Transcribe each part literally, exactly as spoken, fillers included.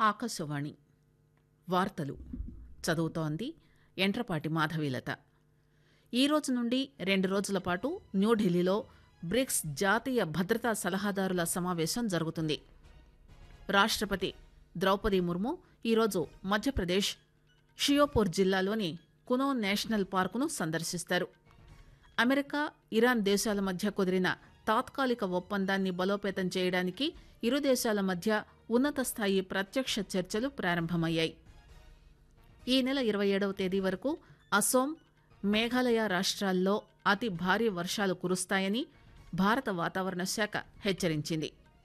ఆకాశవాణి వార్తలు చదువుతోంది ఎంట్రపాటి మాధవీలత. ఈ రోజు నుండి రెండు రోజుల పాటు న్యూఢిల్లీలో బ్రిక్స్ జాతీయ భద్రతా సలహాదారుల సమావేశం జరుగుతుంది. రాష్టపతి ద్రౌపది ముర్ము ఈరోజు మధ్యప్రదేశ్ షియోపూర్ జిల్లాలోని కునో నేషనల్ పార్కును సందర్శిస్తారు. అమెరికా, ఇరాన్ దేశాల మధ్య కుదిరిన తాత్కాలిక ఒప్పందాన్ని బలోపేతం చేయడానికి ఇరు దేశాల మధ్య ఉన్నత స్థాయి ప్రత్యక్ష చర్చలు ప్రారంభమయ్యాయి. ఈ నెల ఇరవై ఏడవ తేదీ వరకు అసోం, మేఘాలయ రాష్ట్రాల్లో అతి భారీ వర్షాలు కురుస్తాయని భారత వాతావరణ శాఖ హెచ్చరించింది.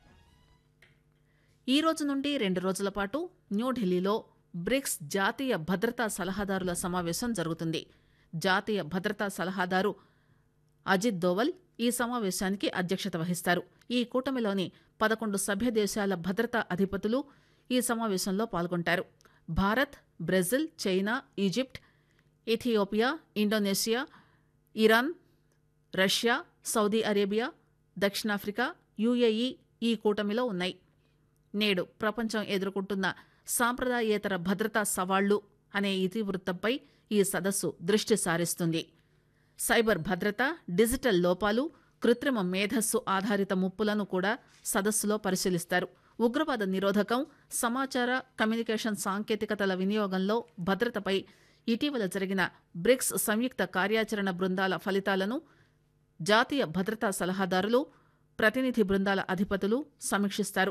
ఈ రోజు నుండి రెండు రోజుల పాటు న్యూఢిల్లీలో బ్రిక్స్ జాతీయ భద్రతా సలహాదారుల సమావేశం జరుగుతుంది. జాతీయ భద్రతా సలహాదారు అజిత్ దోవల్ ఈ సమావేశానికి అధ్యక్షత వహిస్తారు. ఈ కూటమిలోని పదకొండు సభ్య దేశాల భద్రతా అధిపతులు ఈ సమావేశంలో పాల్గొంటారు. Bharat, Brazil, China, Egypt, Ethiopia, Indonesia, Iran, Russia, Saudi Arabia, దక్షిణాఫ్రికా, యుఏఈ ఈ కూటమిలో ఉన్నాయి. నేడు ప్రపంచం ఎదుర్కొంటున్న సాంప్రదాయేతర భద్రతా సవాళ్లు అనే ఇతివృత్తంపై ఈ సదస్సు దృష్టి సారిస్తుంది. సైబర్ భద్రత, డిజిటల్ లోపాలు, కృత్రిమ మేధస్సు ఆధారిత ముప్పులను కూడా సదస్సులో పరిశీలిస్తారు. ఉగ్రవాద నిరోధకం, సమాచార కమ్యూనికేషన్ సాంకేతికతల వినియోగంలో భద్రతపై ఇటీవల జరిగిన బ్రిక్స్ సంయుక్త కార్యాచరణ బృందాల ఫలితాలను జాతీయ భద్రతా సలహాదారులు, ప్రతినిధి బృందాల అధిపతులు సమీక్షిస్తారు.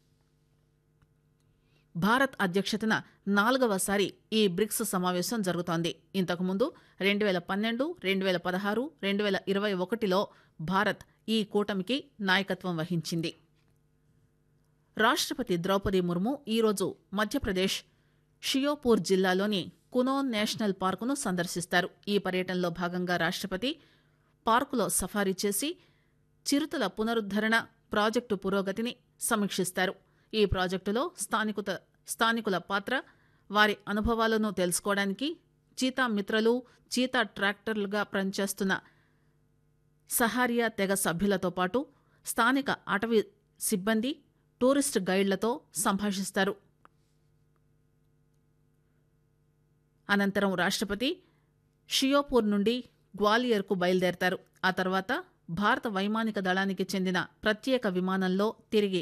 భారత్ అధ్యక్షతన నాలుగవసారి ఈ బ్రిక్స్ సమావేశం జరుగుతోంది. ఇంతకుముందు రెండు వేల పన్నెండు, రెండు వేల పదహారు, రెండు వేల ఇరవై ఒకటిలో భారత్ ఈ కూటమికి నాయకత్వం వహించింది. రాష్టపతి ద్రౌపది ముర్ము ఈరోజు మధ్యప్రదేశ్ షియోపూర్ జిల్లాలోని కునో నేషనల్ పార్కును సందర్శిస్తారు. ఈ పర్యటనలో భాగంగా రాష్టపతి పార్కులో సఫారీ చేసి చిరుతల పునరుద్దరణ ప్రాజెక్టు పురోగతిని సమీక్షిస్తారు. ఈ ప్రాజెక్టులో స్థానికుత స్థానికుల పాత్ర, వారి అనుభవాలను తెలుసుకోవడానికి చీతా మిత్రలు, చీతా ట్రాక్టర్లుగా పనిచేస్తున్న సహారియా తెగ సభ్యులతో పాటు స్థానిక అటవీ సిబ్బంది, టూరిస్ట్ గైడ్లతో సంభాషిస్తారు. అనంతరం రాష్టపతి షియోపూర్ నుండి గ్వాలియర్కు బయలుదేరతారు. ఆ తర్వాత భారత వైమానిక దళానికి చెందిన ప్రత్యేక విమానంలో తిరిగి